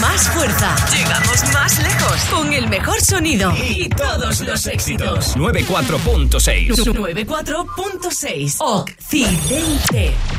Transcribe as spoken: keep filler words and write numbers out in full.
más fuerza. Llegamos más lejos. Con el mejor sonido. Y todos los éxitos. noventa y cuatro punto seis. noventa y cuatro punto seis. Occidente.